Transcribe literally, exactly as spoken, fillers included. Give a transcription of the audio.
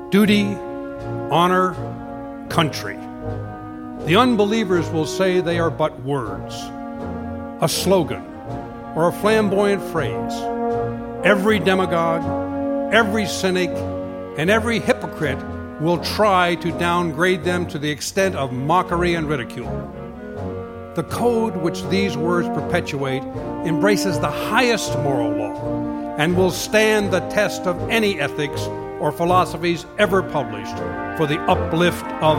duty, honor, country. The unbelievers will say they are but words, a slogan, or a flamboyant phrase. Every demagogue, every cynic, and every hypocrite will try to downgrade them to the extent of mockery and ridicule. The code which these words perpetuate embraces the highest moral law and will stand the test of any ethics or philosophies ever published for the uplift of